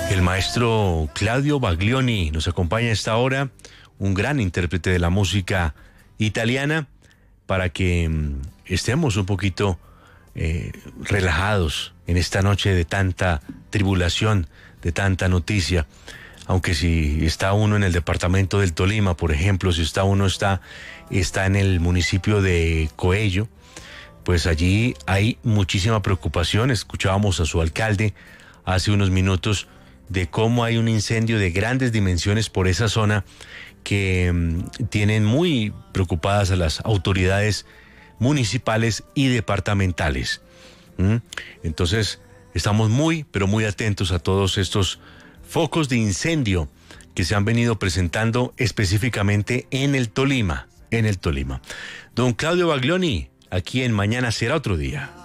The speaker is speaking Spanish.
El maestro Claudio Baglioni nos acompaña a esta hora, un gran intérprete de la música italiana, para que estemos un poquito relajados en esta noche de tanta tribulación, de tanta noticia. Aunque si está uno en el departamento del Tolima, por ejemplo, si está en el municipio de Coello, pues allí hay muchísima preocupación. Escuchábamos a su alcalde hace unos minutos de cómo hay un incendio de grandes dimensiones por esa zona que tienen muy preocupadas a las autoridades municipales y departamentales. Entonces, estamos muy, pero muy atentos a todos estos focos de incendio que se han venido presentando específicamente en el Tolima. Don Claudio Baglioni, aquí en Mañana Será Otro Día.